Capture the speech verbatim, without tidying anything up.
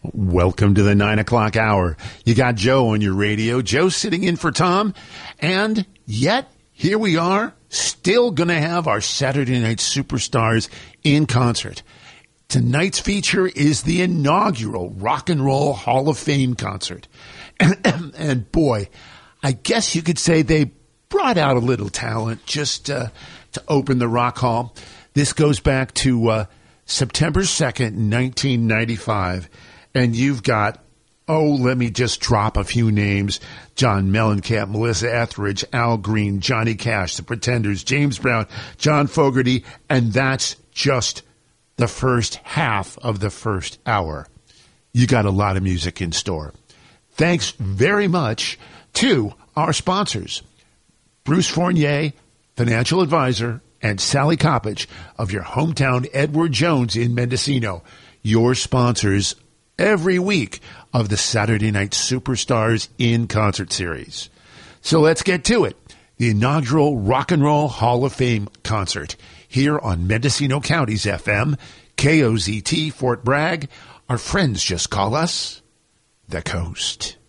Welcome to the nine o'clock hour. You got Joe on your radio. Joe sitting in for Tom. And yet, here we are, still going to have our Saturday Night Superstars in concert. Tonight's feature is the inaugural Rock and Roll Hall of Fame concert. And boy, I guess you could say they brought out a little talent just uh, to open the Rock Hall. This goes back to uh, September second, nineteen ninety-five. And you've got, oh, let me just drop a few names. John Mellencamp, Melissa Etheridge, Al Green, Johnny Cash, The Pretenders, James Brown, John Fogerty, and that's just the first half of the first hour. You got a lot of music in store. Thanks very much to our sponsors, Bruce Fournier, financial advisor, and Sally Coppage of your hometown Edward Jones in Mendocino, your sponsors every week of the Saturday Night Superstars in Concert series. So let's get to it. The inaugural Rock and Roll Hall of Fame concert here on Mendocino County's F M, K O Z T, Fort Bragg. Our friends just call us The Coast.